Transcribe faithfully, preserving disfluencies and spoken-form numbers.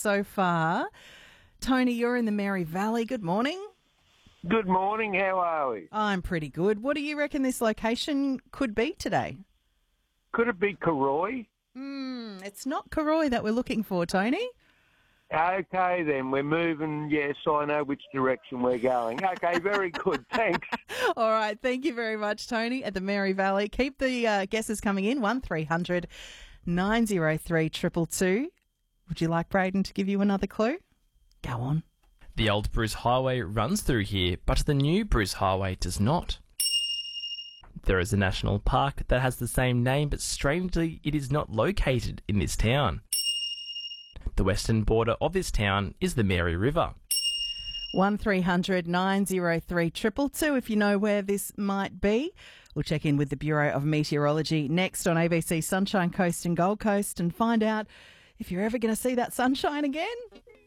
so far. Tony, you're in the Mary Valley. Good morning. Good morning. How are we? I'm pretty good. What do you reckon this location could be today? Could it be Karoy? Hmm, it's not Karoy that we're looking for, Tony. Okay, then. We're moving. Yes, I know which direction we're going. Okay, very good. Thanks. All right. Thank you very much, Tony, at the Mary Valley. Keep the uh, guesses coming in. one three hundred nine oh three two two two. Would you like Braden to give you another clue? Go on. The old Bruce Highway runs through here, but the new Bruce Highway does not. There is a national park that has the same name, but strangely it is not located in this town. The western border of this town is the Mary River. one three hundred nine oh three two two two if you know where this might be. We'll check in with the Bureau of Meteorology next on A B C Sunshine Coast and Gold Coast and find out if you're ever going to see that sunshine again.